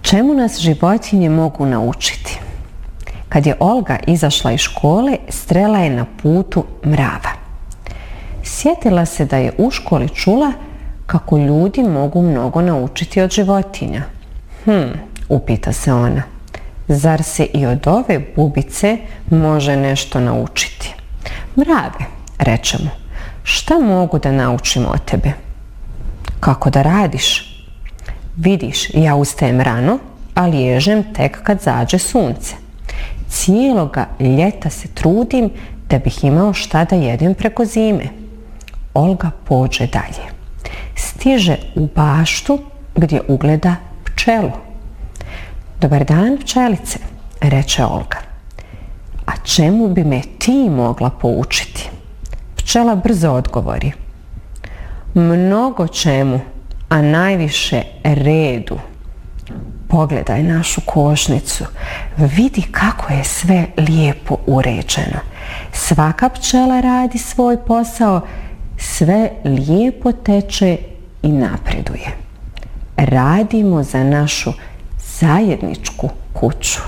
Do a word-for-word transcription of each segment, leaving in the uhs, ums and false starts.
Čemu nas životinje mogu naučiti? Kad je Olga izašla iz škole, srela je na putu mrava. Sjetila se da je u školi čula kako ljudi mogu mnogo naučiti od životinja. Hm, upita se ona. Zar se i od ove bubice može nešto naučiti? Mrave, reče mu, šta mogu da naučim od tebe? Kako da radiš? Vidiš, ja ustajem rano, a liježem tek kad zađe sunce. Cijeloga ljeta se trudim da bih imao šta da jedem preko zime. Olga pođe dalje. Stiže u baštu gdje ugleda pčelu. Dobar dan, pčelice, reče Olga. A čemu bi me ti mogla poučiti? Pčela brzo odgovori. Mnogo čemu, a najviše redu. Pogledaj našu košnicu. Vidi kako je sve lijepo uređeno. Svaka pčela radi svoj posao, sve lijepo teče i napreduje. Radimo za našu zajedničku kuću.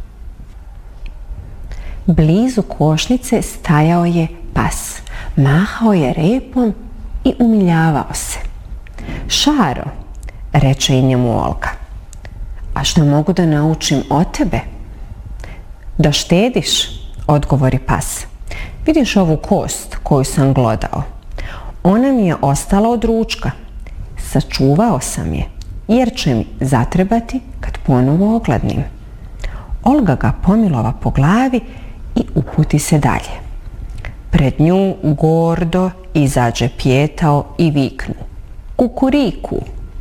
Blizu košnice stajao je pas. Mahao je repom i umiljavao se. Šaro, reče i njemu Olga. A šta mogu da naučim od tebe? Da štediš, odgovori pas. Vidiš ovu kost koju sam glodao? Ona mi je ostala od ručka. Sačuvao sam je, jer će mi zatrebati kad ponovo ogladnim. Olga ga pomilova po glavi i uputi se dalje. Pred nju gordo izađe Pijetao i viknu. Kukuriku!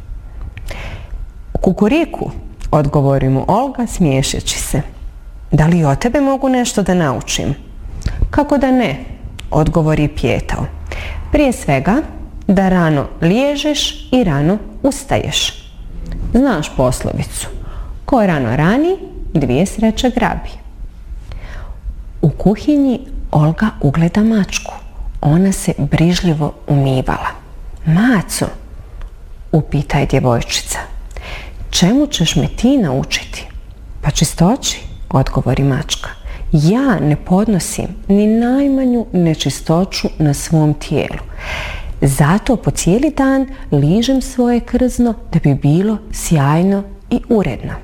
Kukuriku, odgovori mu Olga smiješeći se. Da li od tebe mogu nešto da naučim? Kako da ne, odgovori Pijetao. Prije svega, da rano liježeš i rano ustaješ. Znaš poslovicu. Ko rano rani, dvije sreće grabi. U kuhinji Olga ugleda mačku. Ona se brižljivo umivala. Maco, upita je djevojčica. Čemu ćeš me ti naučiti? Pa čistoći, odgovori mačka. Ja ne podnosim ni najmanju nečistoću na svom tijelu. Zato po cijeli dan ližem svoje krzno da bi bilo sjajno i uredno.